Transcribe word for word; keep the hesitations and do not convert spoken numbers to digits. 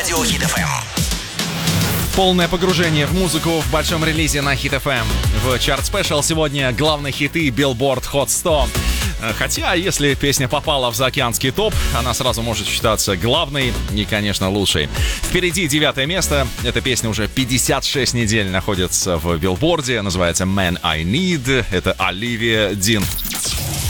Радио Хит эф эм. Полное погружение в музыку в большом релизе на Хит эф эм. В чарт спешл сегодня главные хиты Billboard Hot сто. Хотя, если песня попала в заокеанский топ, она сразу может считаться главной и, конечно, лучшей. Впереди девятое место. Эта песня уже пятьдесят шесть недель находится в билборде. Называется Man I Need. Это Оливия Дин.